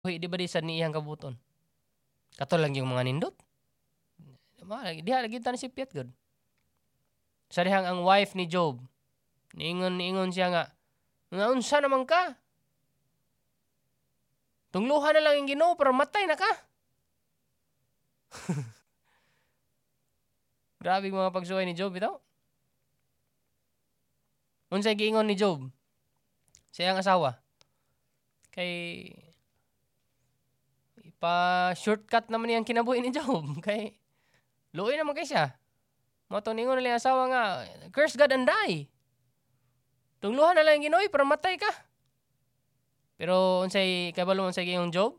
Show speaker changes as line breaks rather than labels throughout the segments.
di ba di sa niyang kabuton? Kato lang yung mga nindot. Diha lagi tan si Piet god. Sa dihang ang wife ni Job, niingon siya nga unsa naman ka? Tungluhan na lang yung Ginoo pero matay na ka. Grabe mga pagsuway ni Job bitaw. Unsay giingon ni Job sa iyang asawa? Kay shortcut naman niyang kinabuhi ni Job. Kay luoy naman kay siya. Mo to ningon nila asawa nga, curse God and die. Tungluhan na lang yung Ginoo para matay ka. Pero unsay kabalo unsay giingon Job?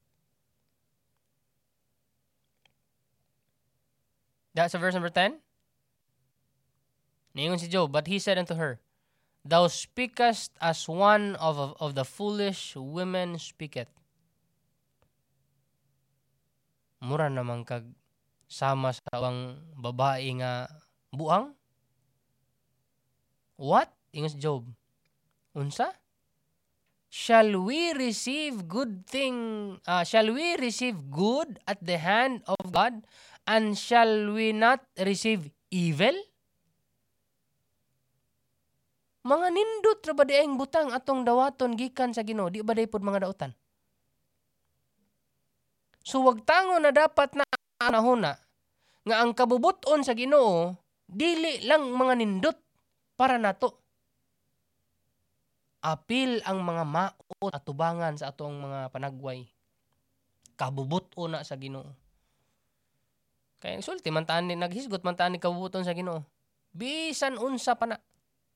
That's verse number 10. Ningon si Job, but he said unto her, Thou speakest as one of the foolish women speaketh. Mura naman kag sama sa awang babae nga buang. What? Ingon si Job. Unsa? Shall we receive good at the hand of God, and shall we not receive evil? Mga nindot ra ba diayng butang atong dawaton gikan sa Ginoo, di ba day pod mga dautan? So wag tangon na dapat na anahuna nga ang kabubuton sa Ginoo dili lang mga nindot para nato. Apil ang mga maot at tubangan sa atong mga panagway. Kabubuton na sa Ginoo. Kaya sulti man taan ni naghisgot man taan ni kabubuton sa Ginoo. Bisan unsa pa na.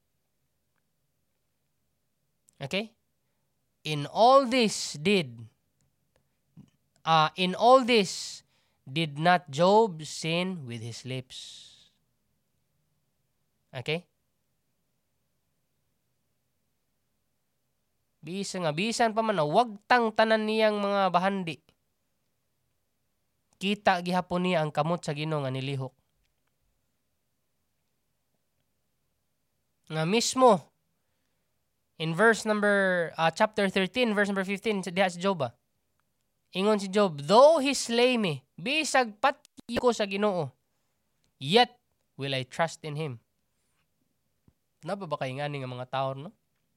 Okay? In all this did not Job sin with his lips. Okay? Bisan pa man na wag tang tanan niyang mga bahandi. Kita gihapon niya ang kamot sa Ginoo nga nilihok. Nga mismo in verse number chapter 13 verse number 15 diha si Job. Ingon si Job, though he slay me, bisag patyo ko sa Ginoo, yet will I trust in him. Nababakay nga ni nga mga tao, no?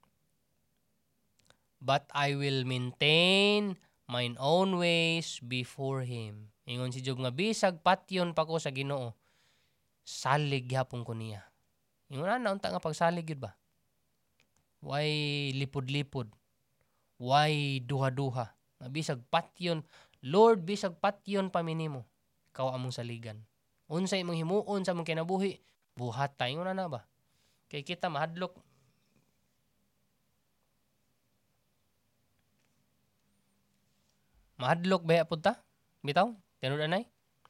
But I will maintain mine own ways before him. Ingon si Job nga, bisag patyon pa ko sa Ginoo, salig hapon ko niya. Ingon na, unta nga pagsalig yun ba? Why lipod-lipod? Why duha-duha? Bisag patyon, Lord, bisag patyon paminimo. Ikaw among saligan. Unsay imong himuon sa among kinabuhi, buhat tayo na ba? Kay kita mahadlok. Mahadlok ba po ta? Bitaw? Tinud anay?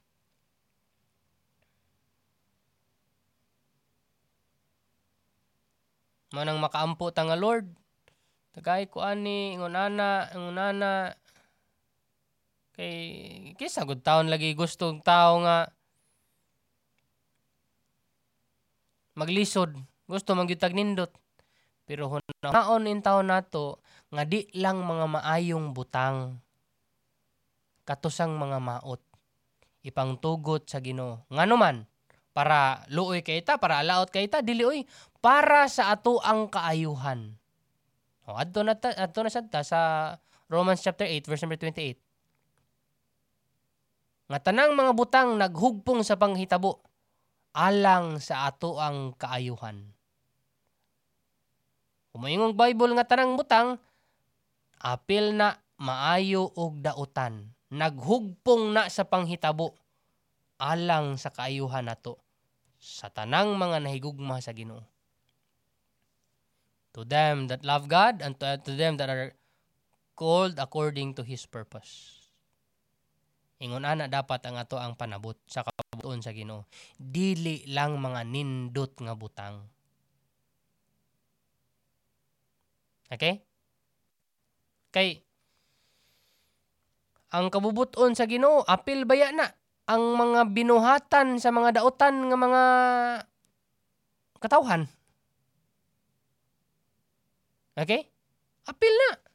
Manang makaampo ta nga Lord. Tagay ko ani, ingon ana. Kay sagod taon lagi gustong tao nga maglisod. Gusto mangyutag nindot. Pero hunaon in taon nato nga di lang mga maayong butang. Katusang mga maot. Ipangtugot sa Ginoo. Ngano man, para luoy kay ta, para alaot kay ta, dili oy, para sa ato ang kaayuhan. Adto na sa Romans chapter 8 verse number 28. Nga tanang mga butang naghugpong sa panghitabo alang sa ato ang kaayuhan. Umayong Bible nga tanang butang apil na maayo og dautan. Naghugpong na sa panghitabo alang sa kaayuhan nato sa tanang mga nahigugma sa Ginoo. To them that love God and to them that are called according to His purpose. Ingon ana dapat ang ato ang panabot sa kabuton sa Ginoo. Dili lang mga nindot nga butang. Okay? Kay ang kabubuton sa Ginoo apil baya na ang mga binuhatan sa mga dautan nga mga katawhan. Okay? Apil na.